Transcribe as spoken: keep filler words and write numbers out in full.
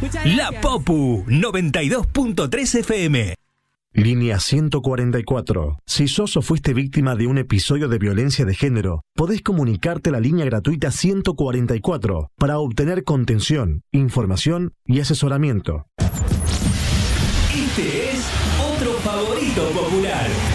La Popu noventa y dos punto tres F M. Línea ciento cuarenta y cuatro. Si sos o fuiste víctima de un episodio de violencia de género, podés comunicarte a la línea gratuita ciento cuarenta y cuatro para obtener contención, información y asesoramiento. Este es otro favorito popular.